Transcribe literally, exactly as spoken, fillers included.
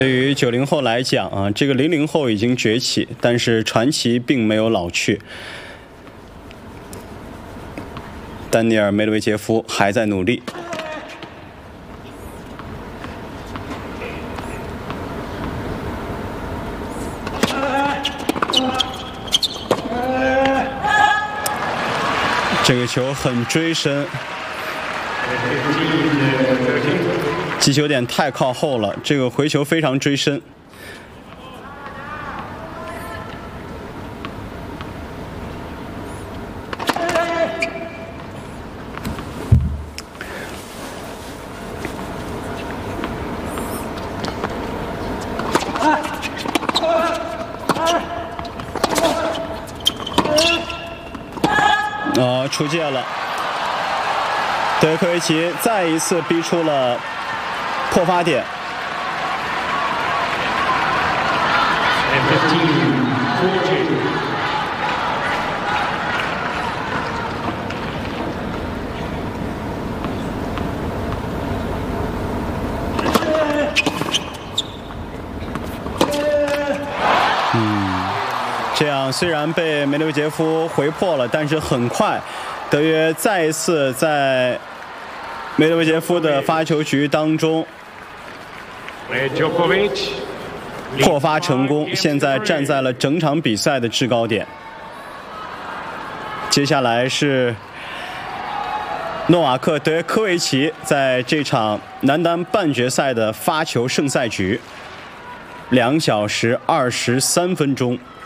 对于九零后来讲啊，这个零零后已经崛起，但是传奇并没有老去。丹尼尔·梅德韦杰夫还在努力。这个球很追身。 击球点太靠后了，这个回球非常追身。啊，出界了。德约科维奇再一次逼出了 破发点。嗯，这样虽然被梅德韦杰夫回破了，但是很快，德约再一次在梅德韦杰夫的发球局当中 破发成功，现在站在了整场比赛的制高点。接下来是诺瓦克·德约科维奇在这场男单半决赛的发球胜赛局，两小时二十三分钟。